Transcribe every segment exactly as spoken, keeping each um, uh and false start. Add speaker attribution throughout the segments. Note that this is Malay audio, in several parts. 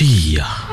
Speaker 1: Tausiah.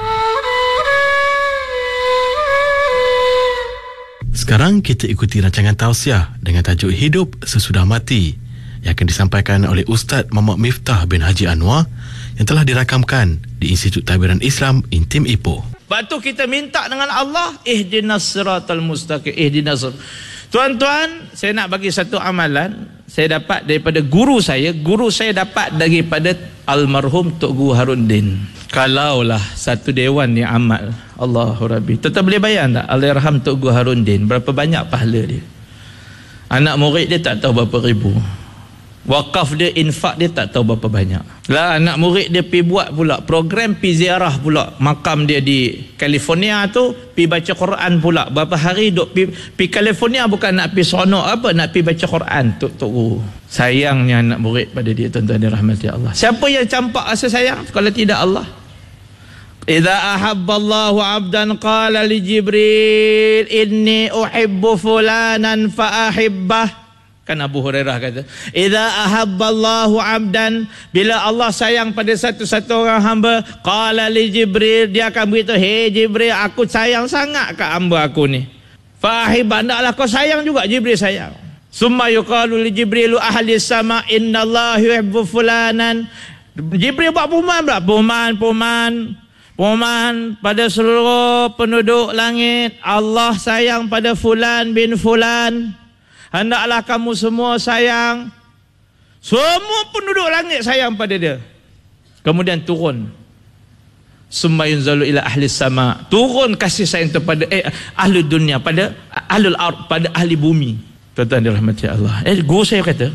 Speaker 1: Sekarang kita ikuti rancangan tausiah dengan tajuk Hidup Sesudah Mati yang akan disampaikan oleh Ustaz Muhammad Miftah bin Haji Anwar yang telah dirakamkan di Institut Tadbiran Islam Intim Ipoh.
Speaker 2: Lepas tu kita minta dengan Allah, ihdinas siratal mustaqim, ihdinas. Tuan-tuan, saya nak bagi satu amalan saya dapat daripada guru saya. Guru saya dapat daripada almarhum Tok Guru Harundin. Kalaulah satu dewan ni amal, Allahu Rabbi, tetap boleh bayar tak? Allahyarham Tok Guru Harundin, berapa banyak pahala dia. Anak murid dia tak tahu berapa ribu. Wakaf dia, infak dia tak tahu berapa banyak. Lah anak murid dia pi buat pula program, pi ziarah pula makam dia di California tu, pi baca Quran pula. Berapa hari duk pi, pi California bukan nak pi seronok apa, nak pi baca Quran. Tok Tok Guru. Sayangnya anak murid pada dia, tuan-tuan dirahmati Allah. Siapa yang campak rasa sayang kalau tidak Allah? Idza ahabballahu 'abdan qala li Jibril inni uhibbu fulanan fa ahibbah. Kan Abu Hurairah kata, idza ahabballahu 'abdan, bila Allah sayang pada satu-satu orang hamba, qala li Jibril, dia akan beritahu, hey Jibril, aku sayang sangat kat hamba aku ni. Fa ahibbah, hendaklah kau sayang juga. Jibril sayang. Summa yuqalu li Jibrilu ahli sama innallaha yuhibbu fulanan. Jibril buat pengumuman pula, pengumuman pengumuman pengumuman pada seluruh penduduk langit, Allah sayang pada fulan bin fulan. Hendaklah kamu semua sayang. Semua penduduk langit sayang pada dia. Kemudian turun, summa yunzalu ila ahli sama, turun kasih sayang kepada eh, ahli dunia, pada ahlul ard, pada ahli bumi. Tuan-tuan dirahmati Allah. Eh, guru saya kata,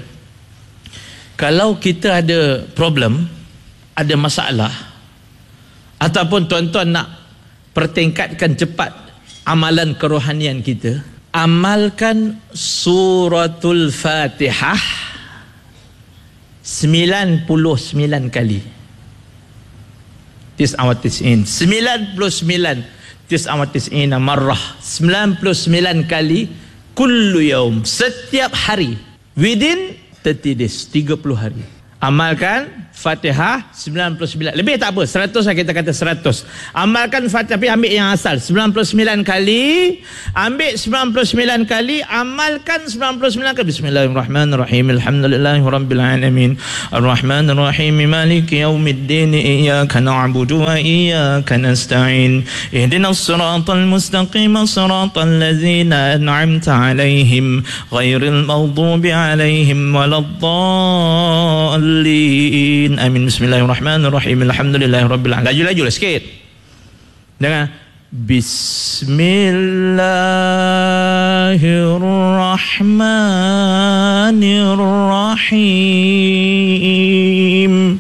Speaker 2: kalau kita ada problem, ada masalah, ataupun tuan-tuan nak pertingkatkan cepat amalan kerohanian kita, amalkan suratul Fatihah sembilan puluh sembilan kali. Tis'awat tis'in, sembilan puluh sembilan, tis'awat tis'ina marrah, sembilan puluh sembilan kali, kullu yaum, setiap hari, within thirty days, tiga puluh hari. Amalkan Fatihah sembilan puluh sembilan. Lebih tak apa, seratus lah kita kata seratus. Amalkan Fatihah, tapi ambil yang asal sembilan puluh sembilan kali. Ambil sembilan puluh sembilan kali, amalkan sembilan puluh sembilan kali. Bismillahirrahmanirrahim. Alhamdulillahirabbil alamin. Arrahmanirrahim. Maliki yaumiddin. Iyyaka na'budu wa iyyaka nasta'in. Ihdinas siratal mustaqim, siratal ladzina an'amta 'alaihim ghairil maghdubi 'alaihim waladdallin. Amin. Bismillahirrahmanirrahim. Alhamdulillahirabbil alamin. Laju-laju lah sikit. Jangan Bismillahirrahmanirrahim.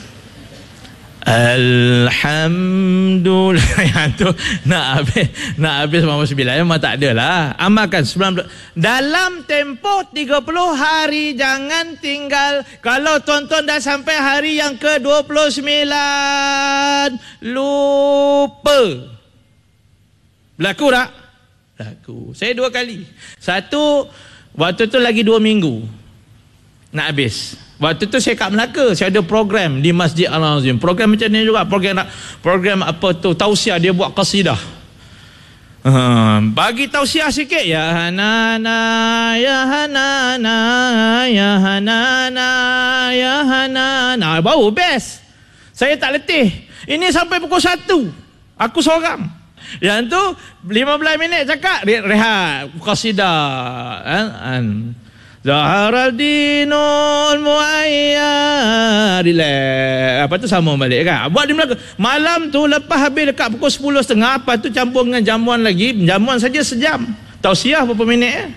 Speaker 2: Alhamdulillah. Yang tu nak habis, nak habis sembilan puluh sembilan memang tak ada lah. Amalkan sembilan puluh dalam tempoh tiga puluh hari. Jangan tinggal. Kalau tuan-tuan dah sampai hari yang ke dua puluh sembilan, lupa. Berlaku tak? Berlaku. Saya dua kali. Satu, waktu tu lagi dua minggu nak habis. Waktu tu saya kat Melaka, saya ada program di Masjid Al-Azim. Program macam ni juga, program program apa tu, tausiah, dia buat qasidah. Ha, bagi tausiah sikit, ya hanana ya hanana ya hanana ya hanana. Bau best. Saya tak letih. Ini sampai pukul satu. Aku seorang. Yang tu lima belas minit cakap, rehat, qasidah. Ha? Zaharal dinul muayyad. Relax. Apa tu sama balik kan. Buat di Melaka. Malam tu lepas habis dekat pukul sepuluh tiga puluh. Apa tu campur dengan jamuan lagi. Jamuan saja sejam. Tausiah berapa minit eh?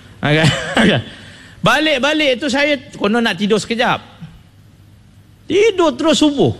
Speaker 2: Balik-balik tu saya konon nak tidur sekejap. Tidur terus subuh.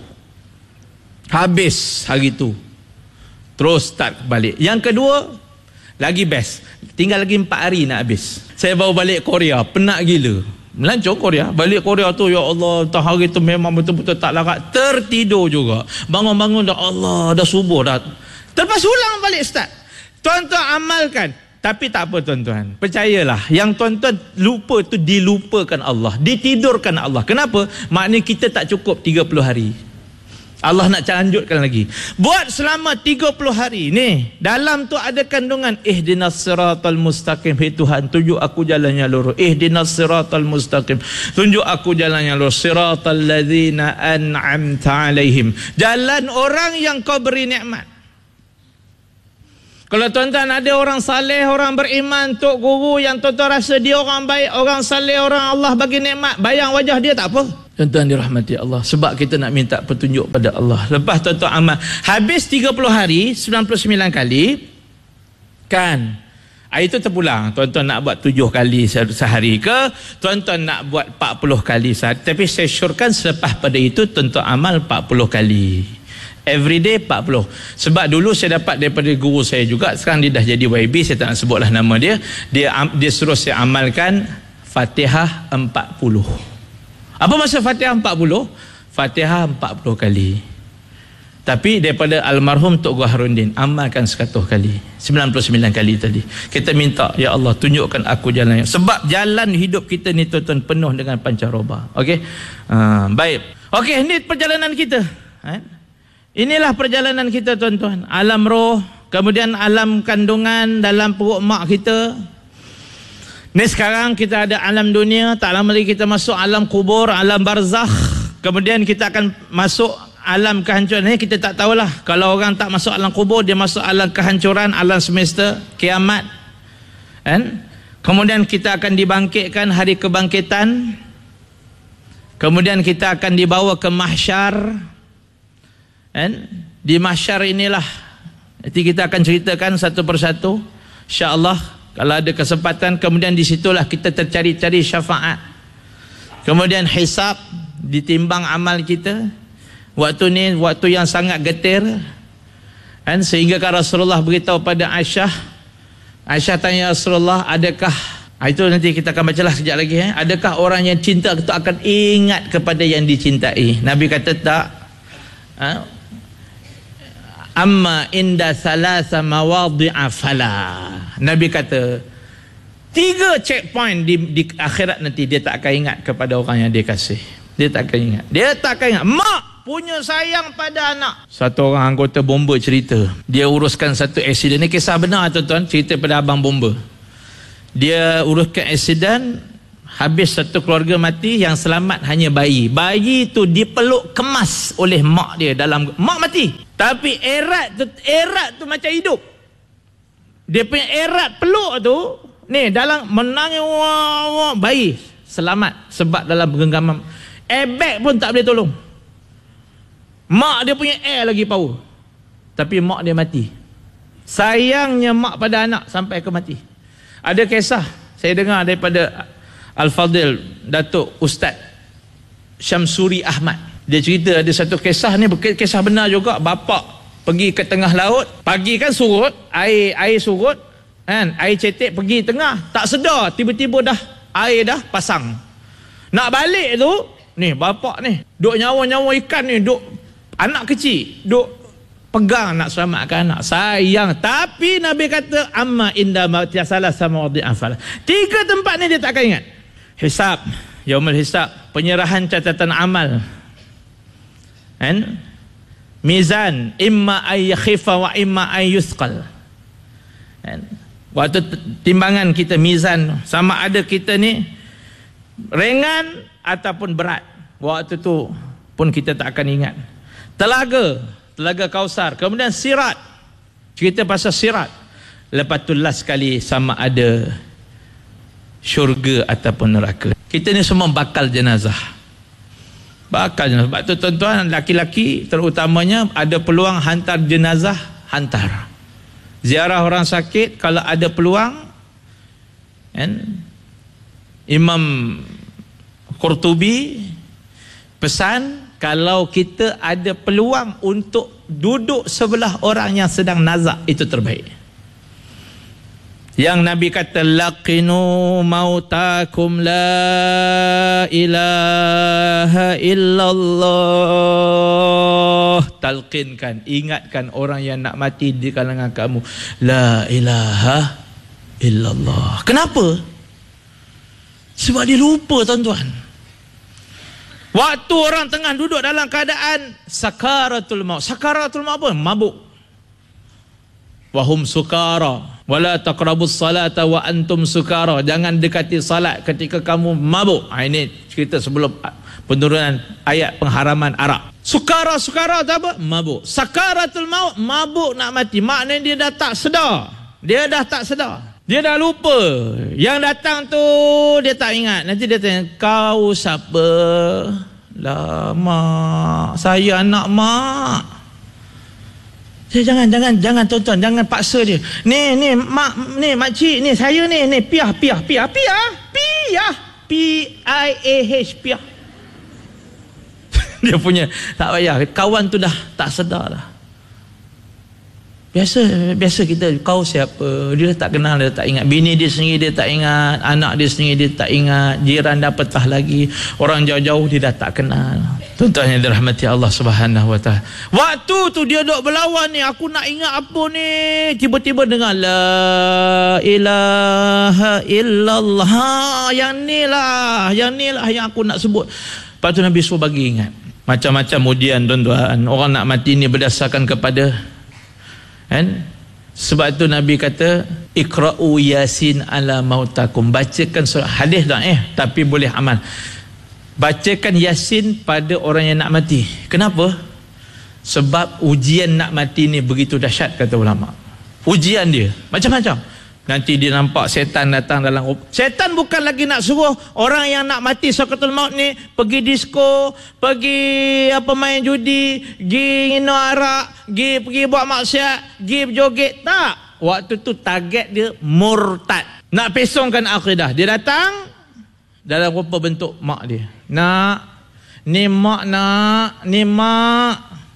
Speaker 2: Habis hari tu. Terus start balik. Yang kedua, lagi best. Tinggal lagi empat hari nak habis. Saya baru balik Korea, penat gila. Melancong Korea. Balik Korea tu, ya Allah, tak hari tu memang betul-betul tak larat. Tertidur juga. Bangun-bangun dah, Allah, dah subuh dah. Terlepas ulang balik start. Tuan-tuan amalkan. Tapi tak apa tuan-tuan. Percayalah, yang tuan-tuan lupa tu dilupakan Allah. Ditidurkan Allah. Kenapa? Maknanya kita tak cukup tiga puluh hari. Allah nak lanjutkan lagi. Buat selama tiga puluh hari ni. Dalam tu ada kandungan ihdinas siratal mustaqim. Hei Tuhan, tunjuk aku jalan yang lurus. Ihdinas siratal mustaqim. Tunjuk aku jalan yang lurus. Siratal ladzina an'amta alaihim. Jalan orang yang kau beri nikmat. Kalau tuan-tuan ada orang saleh, orang beriman, tok guru yang tuan-tuan rasa dia orang baik, orang saleh, orang Allah bagi nikmat, bayang wajah dia tak apa. Tuan-tuan dirahmati Allah. Sebab kita nak minta petunjuk pada Allah. Lepas tuan-tuan amal. Habis tiga puluh hari, sembilan puluh sembilan kali. Kan? Itu terpulang. Tuan-tuan nak buat tujuh kali sehari ke? Tuan-tuan nak buat empat puluh kali sehari. Tapi saya syorkan selepas pada itu, tuan-tuan amal empat puluh kali. Everyday empat puluh. Sebab dulu saya dapat daripada guru saya juga. Sekarang dia dah jadi Y B. Saya tak nak sebutlah nama dia. Dia, dia suruh saya amalkan Fatihah empat puluh. Apa maksud Fatihah empat puluh? Fatihah empat puluh kali. Tapi daripada almarhum Tok Guru Harudin, amalkan seratus kali. sembilan puluh sembilan kali tadi. Kita minta, ya Allah, tunjukkan aku jalan. Sebab jalan hidup kita ni tuan-tuan penuh dengan pancaroba. Okey? Uh, baik. Okey, ini perjalanan kita. Ha? Inilah perjalanan kita tuan-tuan. Alam roh, kemudian alam kandungan dalam perut mak kita. Ni sekarang kita ada alam dunia, tak lama lagi kita masuk alam kubur, alam barzakh. Kemudian kita akan masuk alam kehancuran. Ini kita tak tahulah. Kalau orang tak masuk alam kubur, dia masuk alam kehancuran, alam semesta, kiamat. Kan? Kemudian kita akan dibangkitkan hari kebangkitan. Kemudian kita akan dibawa ke mahsyar. Kan? Di mahsyar inilah nanti kita akan ceritakan satu persatu, insya-Allah. Kalau ada kesempatan, kemudian di situlah kita tercari-cari syafaat. Kemudian hisab, ditimbang amal kita. Waktu ni waktu yang sangat getir. Dan sehingga kan Rasulullah beritahu pada Aisyah. Aisyah tanya Rasulullah, adakah, itu nanti kita akan bacalah sekejap lagi. Eh? Adakah orang yang cinta itu akan ingat kepada yang dicintai? Nabi kata tak. Ha? Amma inda salasa mawadhi'a fala. Nabi kata tiga checkpoint di, di akhirat nanti dia tak akan ingat kepada orang yang dia kasih. Dia tak akan ingat. Dia tak akan ingat. Mak punya sayang pada anak. Satu orang anggota bomba cerita. Dia uruskan satu aksiden. Ini kisah benar tuan-tuan. Cerita pada abang bomba. Dia uruskan aksiden. Habis satu keluarga mati, yang selamat hanya bayi. Bayi tu dipeluk kemas oleh mak dia dalam. Mak mati. Tapi erat tu, erat tu macam hidup. Dia punya erat peluk tu, ni dalam menangis, wah, wah, bayi selamat sebab dalam genggaman. Airbag pun tak boleh tolong. Mak dia punya air lagi power. Tapi mak dia mati. Sayangnya mak pada anak sampai ke mati. Ada kisah saya dengar daripada Al-Fadil Datuk Ustaz Syamsuri Ahmad. Dia cerita ada satu kisah ni, kisah benar juga. Bapa pergi ke tengah laut, pagi kan surut, air air surut kan, air cetek pergi tengah, tak sedar tiba-tiba dah air dah pasang. Nak balik tu, ni bapa ni duk nyawa-nyawa ikan ni, duk anak kecil duk pegang nak selamatkan anak. Sayang, tapi Nabi kata amma inda ma'tiyasalah sama wadi afal. Tiga tempat ni dia tak akan ingat. Hisab, yaumul hisab, penyerahan catatan amal. Kan? Mizan, imma ay yakhifa wa imma ay yusqal. Kan? Waktu timbangan kita mizan, sama ada kita ni ringan ataupun berat. Waktu tu pun kita tak akan ingat. Telaga, telaga Kausar, kemudian sirat. Cerita pasal sirat. Lepas tu last sekali sama ada syurga ataupun neraka. Kita ni semua bakal jenazah. Bakal jenazah. Sebab tu tuan-tuan, laki-laki terutamanya ada peluang hantar jenazah, hantar. Ziarah orang sakit kalau ada peluang. Kan? Imam Qurtubi pesan, kalau kita ada peluang untuk duduk sebelah orang yang sedang nazak, itu terbaik. Yang Nabi kata, laqinu mautakum la ilaha illallah. Talqinkan, ingatkan orang yang nak mati di kalangan kamu, la ilaha illallah. Kenapa? Sebab dia lupa tuan-tuan. Waktu orang tengah duduk dalam keadaan sakaratul maut. Sakaratul maut apa? Mabuk. Wahum sukara wala taqrabus salata wa antum sukara. Jangan dekati salat ketika kamu mabuk. Ha, ini cerita sebelum penurunan ayat pengharaman arak. Sukara, sukara tu apa? Mabuk. Sakaratul maut, mabuk nak mati. Maknanya dia dah tak sedar. Dia dah tak sedar. Dia dah lupa. Yang datang tu dia tak ingat. Nanti dia tanya, kau siapa? Lah, mak. Saya anak mak. Saya jangan, jangan, jangan tuan-tuan, jangan paksa dia. Ni, ni, mak, ni, makcik, ni, saya ni, ni, piah, piah, piah, piah, piah, P I A H, piah. Dia punya, tak payah, kawan tu dah tak sedar dah. Biasa, biasa kita, kau siapa? Dia dah tak kenal, dia tak ingat. Bini dia sendiri dia tak ingat, anak dia sendiri dia tak ingat, jiran dah petah lagi, orang jauh-jauh dia dah tak kenal. Tuan-tuan yang dirahmati Allah Subhanahu Wa Taala. Waktu tu dia duk berlawan ni, aku nak ingat apa ni? Tiba-tiba dengar la ilaha illallah. Yang ni lah, yang ni lah yang aku nak sebut. Lepas tu Nabi suruh bagi ingat. Macam-macam ujian tuan-tuan. Orang nak mati ni berdasarkan kepada, kan? Sebab tu Nabi kata iqra'u yasin ala mautakum. Bacakan surah, hadis dah eh tapi boleh amal. Bacakan yasin pada orang yang nak mati. Kenapa? Sebab ujian nak mati ni begitu dahsyat, kata ulama. Ujian dia macam-macam. Nanti dia nampak setan datang dalam. Setan bukan lagi nak suruh orang yang nak mati sakaratul maut ni pergi disko, pergi apa main judi, pergi minum arak, pergi pergi buat maksiat, pergi berjoget. Tak. Waktu tu target dia murtad. Nak pesongkan akidah. Dia datang dalam rupa bentuk mak dia. Nak, ni mak nak, ni mak.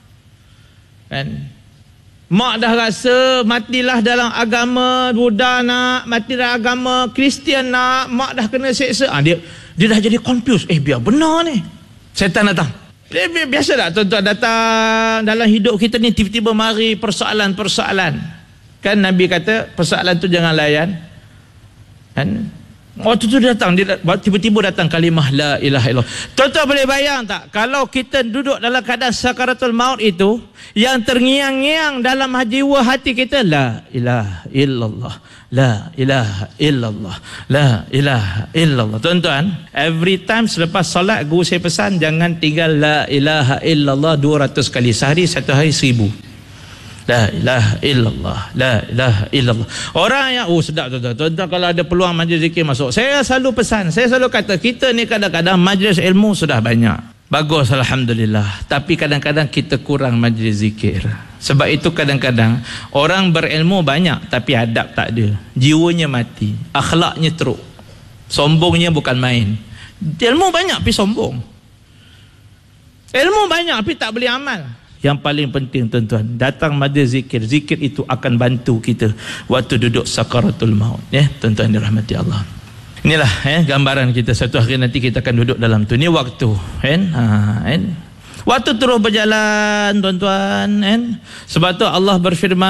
Speaker 2: Kan? Mak dah rasa matilah dalam agama Buddha nak, mati dalam agama Kristian nak, mak dah kena seksa. Ha, dia dia dah jadi confused. Eh, biar benar ni. Setan datang. Biasa tak tuan-tuan datang dalam hidup kita ni, tiba-tiba mari persoalan-persoalan. Kan Nabi kata persoalan tu jangan layan. Kan? Waktu tu dia datang, dia tiba-tiba datang kalimah la ilaha illallah. Tuan-tuan boleh bayang tak, kalau kita duduk dalam keadaan sakaratul maut itu, yang terngiang-ngiang dalam jiwa hati kita, la ilaha illallah, la ilaha illallah, la ilaha illallah. Tuan-tuan, every time selepas solat, guru saya pesan jangan tinggal la ilaha illallah dua ratus kali. Sehari, satu hari seribu. La ilaha illallah, la ilaha illallah. Orang yang, oh sedap tuan-tuan. Tuan-tuan kalau ada peluang majlis zikir masuk. Saya selalu pesan, saya selalu kata, kita ni kadang-kadang majlis ilmu sudah banyak. Bagus, alhamdulillah. Tapi kadang-kadang kita kurang majlis zikir. Sebab itu kadang-kadang orang berilmu banyak tapi adab tak ada. Jiwanya mati, akhlaknya teruk. Sombongnya bukan main. Ilmu banyak tapi sombong. Ilmu banyak tapi tak boleh amal. Yang paling penting tuan-tuan, datang majlis zikir. Zikir itu akan bantu kita waktu duduk sakaratul maut. Ya, tuan-tuan dirahmati Allah. Inilah eh, gambaran kita. Satu hari nanti kita akan duduk dalam tu. Ini waktu. Kan? Ha, kan? Waktu terus berjalan tuan-tuan. Kan? Sebab tu Allah berfirman,